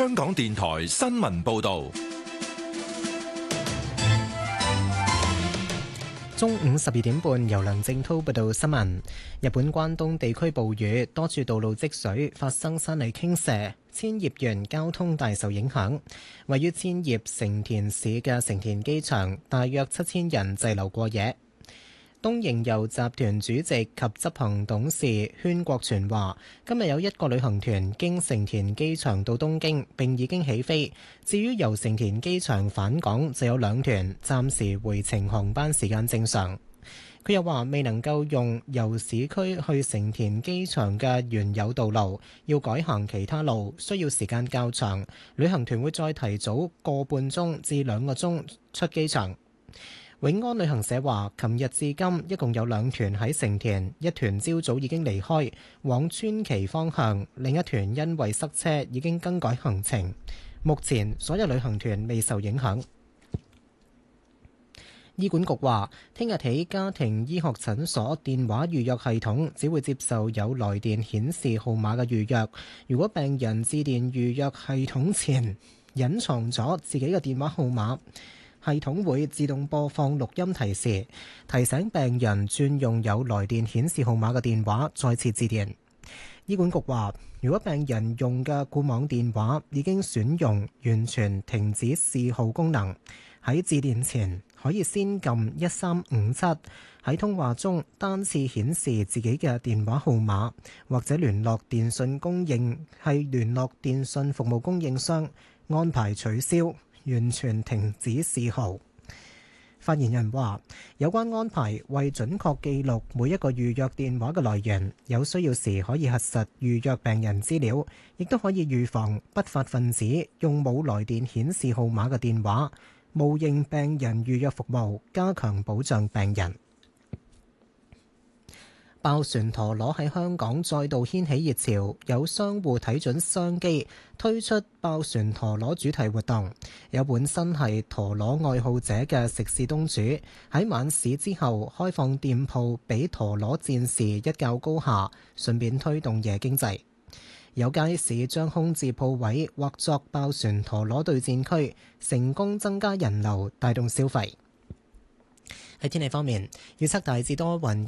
香港電台新聞報道。 中午12點半，由梁正濤報道新聞。日本關東地區暴雨，多處道路積水，發生山泥傾瀉，千葉縣交通大受影響。位於千葉成田市嘅成田機場，大約7000人滯留過夜。東瀛遊集團主席及執行董事禤國全話：今日有一個旅行團經成田機場到東京，並已經起飛。至於由成田機場返港，就有2團，暫時回程航班時間正常。佢又話：未能夠用由市區去成田機場嘅原有道路，要改行其他路，需要時間較長。旅行團會再提早個半鐘至2個鐘出機場。永安旅行社話，琴日至今一共有2團喺成田，一團朝早已經離開往川崎方向，另一團因為塞車已經更改行程。目前所有旅行團未受影響。醫管局話，聽日起家庭醫學診所電話預約系統只會接受有來電顯示號碼嘅預約。如果病人致電預約系統前隱藏咗自己嘅電話號碼，系統會自動播放錄音提示，提醒病人轉用有來電顯示號碼嘅電話再次致電。醫管局話，如果病人用嘅固網電話已經選用完全停止視號功能，喺致電前可以先撳1357，喺通話中單次顯示自己嘅電話號碼，或者聯絡電訊服務供應商安排取消完全停止視號。發言人話，有關安排為準確記錄每一個預約電話嘅來源，有需要時可以核實預約病人資料，亦都可以預防不法分子用冇來電顯示號碼嘅電話冒認病人預約服務，加強保障病人。爆旋陀螺喺香港再度掀起熱潮，有商戶睇準商機推出爆旋陀螺主題活動。有本身係陀螺愛好者嘅食肆東主喺晚市之後開放店鋪俾陀螺戰士一較高下，順便推動夜經濟。有街市將空置鋪位劃作爆旋陀螺對戰區，成功增加人流，帶動消費。喺天氣方面，預測大致多雲，